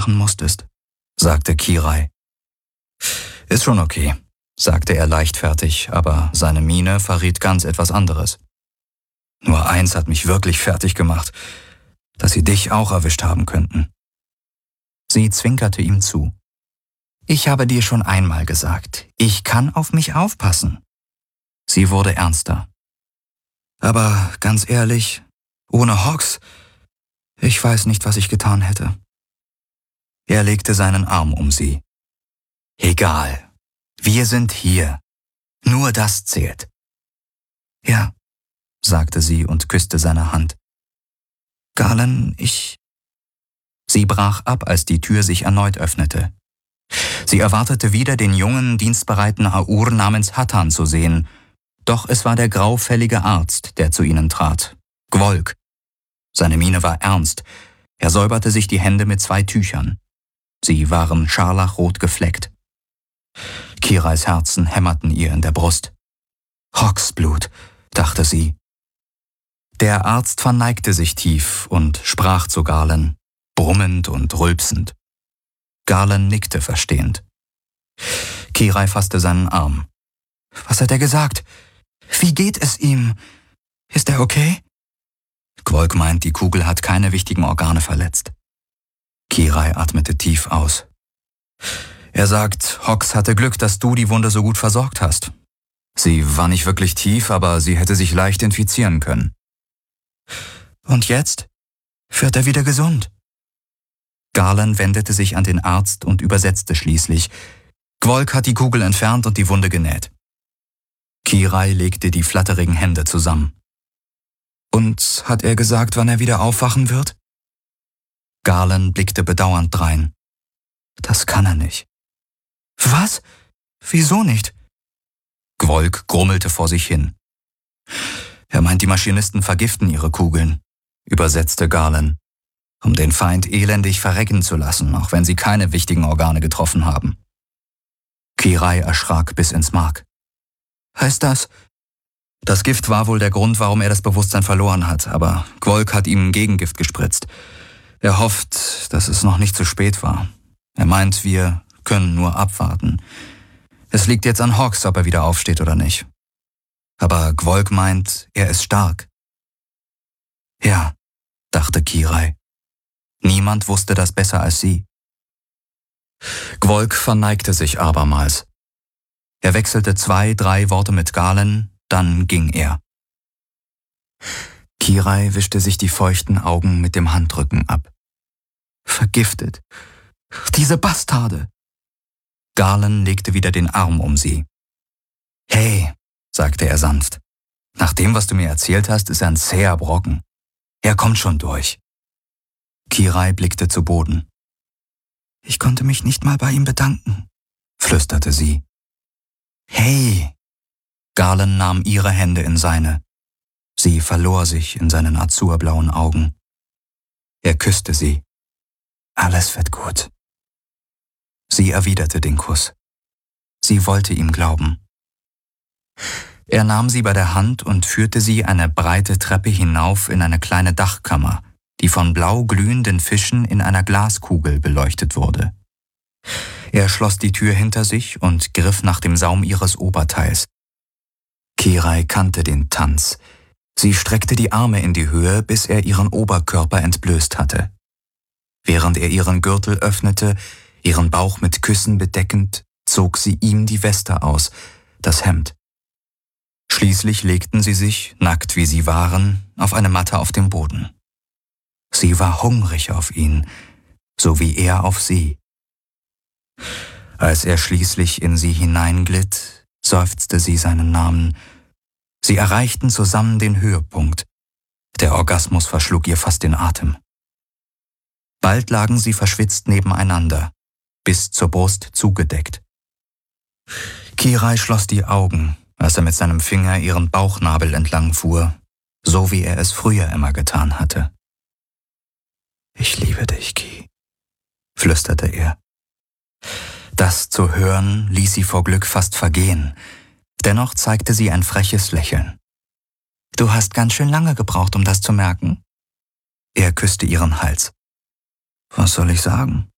machen musstest, sagte Kirai. Ist schon okay, sagte er leichtfertig, aber seine Miene verriet ganz etwas anderes. Nur eins hat mich wirklich fertig gemacht, dass sie dich auch erwischt haben könnten. Sie zwinkerte ihm zu. Ich habe dir schon einmal gesagt, ich kann auf mich aufpassen. Sie wurde ernster. Aber ganz ehrlich, ohne Hawks, ich weiß nicht, was ich getan hätte. Er legte seinen Arm um sie. Egal, wir sind hier. Nur das zählt. Ja, sagte sie und küsste seine Hand. Galen, Sie brach ab, als die Tür sich erneut öffnete. Sie erwartete wieder den jungen, dienstbereiten Aur namens Hattan zu sehen, doch es war der graufällige Arzt, der zu ihnen trat, Gwolk. Seine Miene war ernst, er säuberte sich die Hände mit 2 Tüchern. Sie waren scharlachrot gefleckt. Kirais Herzen hämmerten ihr in der Brust. Hawksblut, dachte sie. Der Arzt verneigte sich tief und sprach zu Galen, brummend und rülpsend. Galen nickte verstehend. Kirai fasste seinen Arm. Was hat er gesagt? Wie geht es ihm? Ist er okay? Gwolk meint, die Kugel hat keine wichtigen Organe verletzt. Kirai atmete tief aus. Er sagt, Hawks hatte Glück, dass du die Wunde so gut versorgt hast. Sie war nicht wirklich tief, aber sie hätte sich leicht infizieren können. Und jetzt? Wird er wieder gesund? Galen wendete sich an den Arzt und übersetzte schließlich. Gwolk hat die Kugel entfernt und die Wunde genäht. Kirai legte die flatterigen Hände zusammen. Und hat er gesagt, wann er wieder aufwachen wird? Galen blickte bedauernd drein. Das kann er nicht. Was? Wieso nicht? Gwolk grummelte vor sich hin. Er meint, die Maschinisten vergiften ihre Kugeln, übersetzte Galen, um den Feind elendig verrecken zu lassen, auch wenn sie keine wichtigen Organe getroffen haben. Kirai erschrak bis ins Mark. Heißt das? Das Gift war wohl der Grund, warum er das Bewusstsein verloren hat, aber Gwolk hat ihm Gegengift gespritzt. Er hofft, dass es noch nicht zu spät war. Er meint, wir können nur abwarten. Es liegt jetzt an Hawks, ob er wieder aufsteht oder nicht. Aber Gwolk meint, er ist stark. Ja, dachte Kirai. Niemand wusste das besser als sie. Gwolk verneigte sich abermals. Er wechselte 2, 3 Worte mit Galen, dann ging er. Kirai wischte sich die feuchten Augen mit dem Handrücken ab. Vergiftet. Diese Bastarde! Galen legte wieder den Arm um sie. Hey, sagte er sanft. Nach dem, was du mir erzählt hast, ist er ein zäher Brocken. Er kommt schon durch. Kirai blickte zu Boden. Ich konnte mich nicht mal bei ihm bedanken, flüsterte sie. Hey! Galen nahm ihre Hände in seine. Sie verlor sich in seinen azurblauen Augen. Er küsste sie. Alles wird gut. Sie erwiderte den Kuss. Sie wollte ihm glauben. Er nahm sie bei der Hand und führte sie eine breite Treppe hinauf in eine kleine Dachkammer, die von blau glühenden Fischen in einer Glaskugel beleuchtet wurde. Er schloss die Tür hinter sich und griff nach dem Saum ihres Oberteils. Kirai kannte den Tanz. Sie streckte die Arme in die Höhe, bis er ihren Oberkörper entblößt hatte. Während er ihren Gürtel öffnete, ihren Bauch mit Küssen bedeckend, zog sie ihm die Weste aus, das Hemd. Schließlich legten sie sich, nackt wie sie waren, auf eine Matte auf dem Boden. Sie war hungrig auf ihn, so wie er auf sie. Als er schließlich in sie hineinglitt, seufzte sie seinen Namen. Sie erreichten zusammen den Höhepunkt. Der Orgasmus verschlug ihr fast den Atem. Bald lagen sie verschwitzt nebeneinander, bis zur Brust zugedeckt. Kirai schloss die Augen, als er mit seinem Finger ihren Bauchnabel entlang fuhr, so wie er es früher immer getan hatte. Ich liebe dich, Ki, flüsterte er. Das zu hören ließ sie vor Glück fast vergehen. Dennoch zeigte sie ein freches Lächeln. Du hast ganz schön lange gebraucht, um das zu merken. Er küsste ihren Hals. Was soll ich sagen?